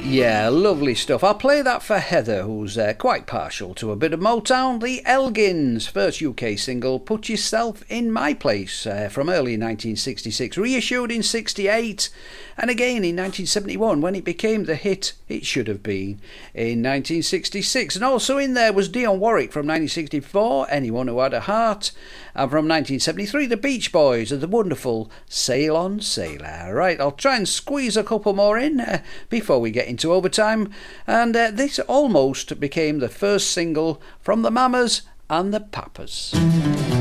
Yeah, lovely stuff. I'll play that for Heather, who's quite partial to a bit of Motown. The Elgins' first UK single, Put Yourself in My Place, from early 1966, reissued in 68, and again in 1971 when it became the hit it should have been in 1966. And also in there was Dionne Warwick from 1964, Anyone Who Had a Heart, and from 1973 the Beach Boys of the wonderful Sail On Sailor. Right, I'll try and squeeze a couple more in before we get into overtime, and this almost became the first single from the Mamas and the Papas.